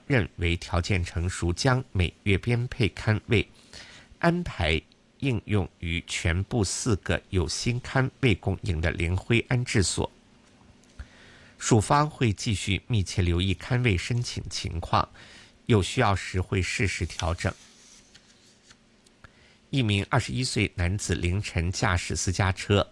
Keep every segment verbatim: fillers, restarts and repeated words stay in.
认为条件成熟，将每月编配刊位安排应用于全部四个有新刊位供应的灵灰安置所。署方会继续密切留意刊位申请情况，有需要时会适时调整。一名二十一岁男子凌晨驾驶私家车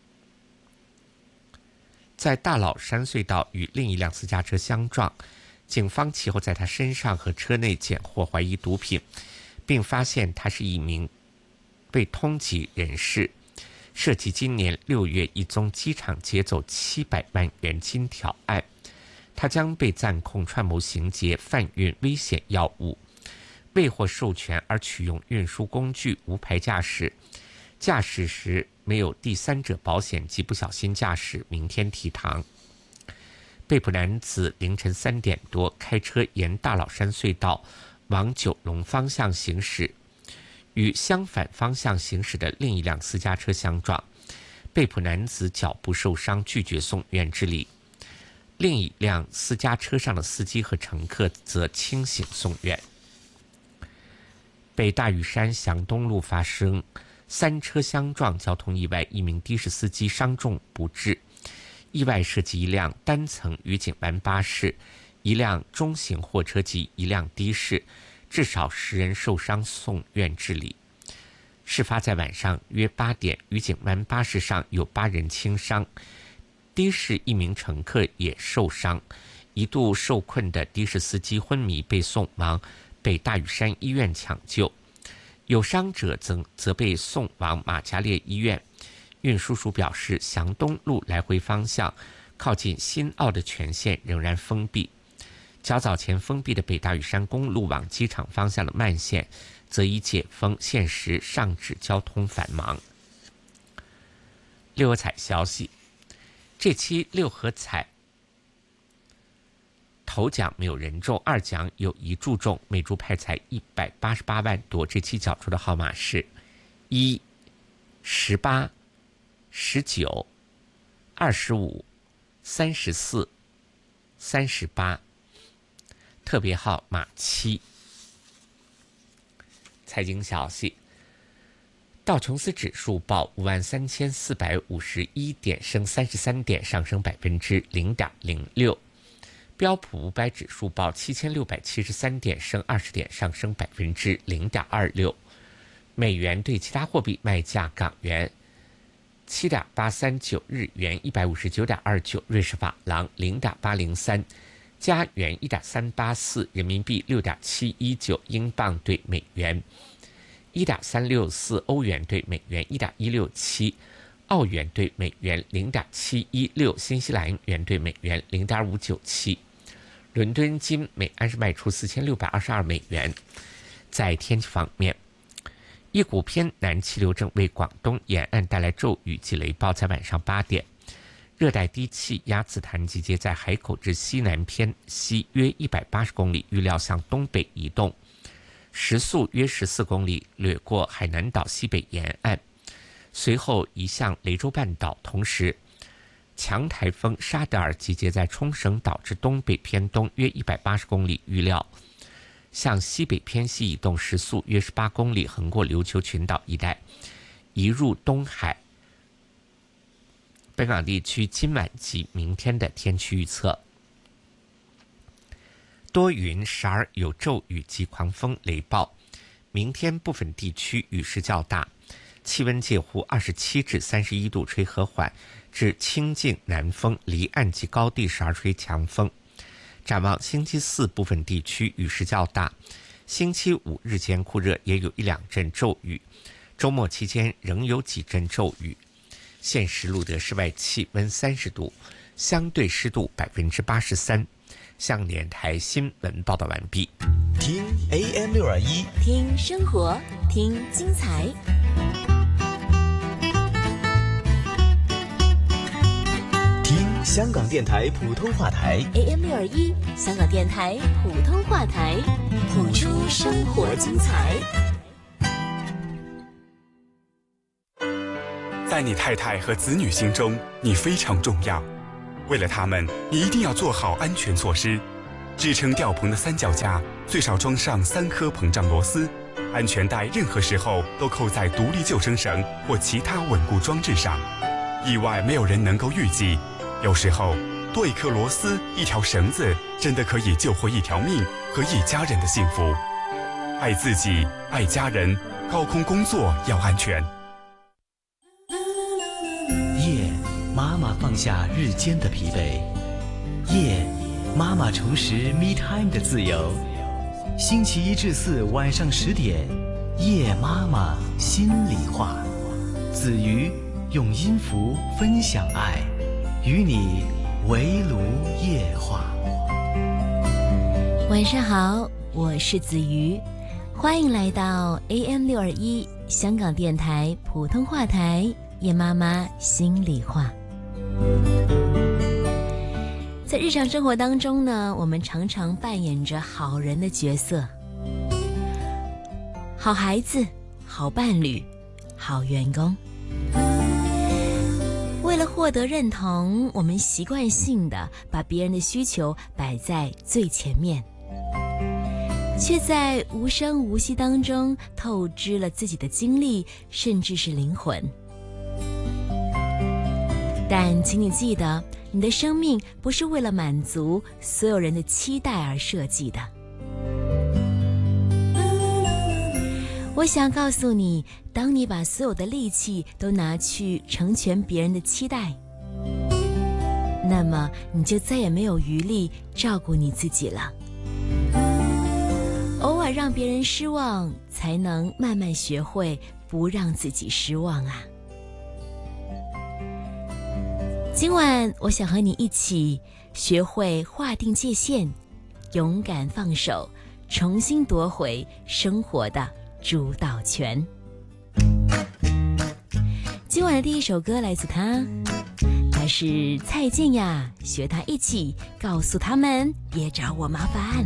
在大老山隧道与另一辆私家车相撞，警方其后在他身上和车内检获怀疑毒品，并发现他是一名被通缉人士，涉及今年六月一宗机场劫走七百万元金条案。他将被暂控串谋行劫、贩运危险药物、未获授权而取用运输工具、无牌驾驶、驾驶时没有第三者保险及不小心驾驶，明天提堂。被捕男子凌晨三点多开车沿大老山隧道往九龙方向行驶，与相反方向行驶的另一辆私家车相撞，被捕男子脚部受伤，拒绝送院治理。另一辆私家车上的司机和乘客则清醒送院。北大屿山祥东路发生三车相撞交通意外，一名的士司机伤重不治。意外涉及一辆单层愉景湾巴士、一辆中型货车及一辆的士，至少十人受伤送院治理。事发在晚上约八点，愉景湾巴士上有八人轻伤，的士一名乘客也受伤。一度受困的的士司机昏迷，被送往北大屿山医院抢救，有伤者则则被送往马加列医院。运输署表示，祥东路来回方向靠近新澳的全线仍然封闭，较早前封闭的北大屿山公路往机场方向的慢线则已解封，现时上址交通繁忙。六合彩消息，这期六合彩头奖没有人中，二奖有一注中，每注派彩一百八十八万多。这期缴出的号码是一、十八、十九、二十五、三十四、三十八，特别号码七。财经消息，道琼斯指数报五万三千四百五十一点，升三十三点，上升百分之零点零六。标普五百指数报七千六百七十三点，升二十点，上升百分之零点二六。美元对其他货币卖价：港元七点八三九，日元一百五十九点二九，瑞士法郎零点八零三，加元一点三八四，人民币六点七一九，英镑对美元一点三六四，欧元对美元一点一六七，澳元对美元零点七一六，新西兰元对美元零点五九七。伦敦金每安士卖出四千六百二十二美元。在天气方面，一股偏南气流正为广东沿岸带来骤雨及雷暴。在晚上八点，热带低气压紫檀集结在海口至西南偏西约一百八十公里，预料向东北移动，时速约十四公里，掠过海南岛西北沿岸，随后移向雷州半岛。同时，强台风沙德尔集结在冲绳岛至东北偏东约一百八十公里，预料向西北偏西移动，时速约十八公里，横过琉球群岛一带，移入东海。本港地区今晚及明天的天气预测：多云，时而有骤雨及狂风雷暴，明天部分地区雨势较大，气温介乎二十七至三十一度，吹和缓至清劲南风，离岸及高地时而吹强风。展望星期四部分地区雨势较大，星期五日间酷热，也有一两阵骤雨，周末期间仍有几阵骤雨。现时录得室外气温三十度，相对湿度百分之八十三。向联台新闻报道完毕。 听 A M 六二一， 听生活，听精彩。 听香港电台普通话台 A M 六二一，香港电台普通话台，谱出生活精彩。 在你太太和子女心中，你非常重要。为了他们，你一定要做好安全措施。 支撑吊棚的三脚架最少装上三颗膨胀螺丝，安全带任何时候都扣在独立救生绳或其他稳固装置上。意外没有人能够预计，有时候多一颗螺丝、一条绳子，真的可以救回一条命和一家人的幸福。爱自己，爱家人，高空工作要安全。 夜，妈妈放下日间的疲惫。夜，妈妈重拾 me time 的自由。星期一至四晚上十点，夜妈妈心里话。子瑜用音符分享爱，与你围炉夜话。 晚上好，我是子瑜，欢迎来到 A M 六二一香港电台普通话台夜妈妈心里话。在日常生活当中呢，我们常常扮演着好人的角色，好孩子，好伴侣，好员工。为了获得认同，我们习惯性的把别人的需求摆在最前面，却在无声无息当中透支了自己的精力，甚至是灵魂。但请你记得，你的生命不是为了满足所有人的期待而设计的。我想告诉你，当你把所有的力气都拿去成全别人的期待，那么你就再也没有余力照顾你自己了。偶尔让别人失望，才能慢慢学会不让自己失望啊。今晚我想和你一起学会划定界限，勇敢放手，重新夺回生活的主导权。今晚的第一首歌来自他，他是蔡健雅，学他一起告诉他们别找我麻烦。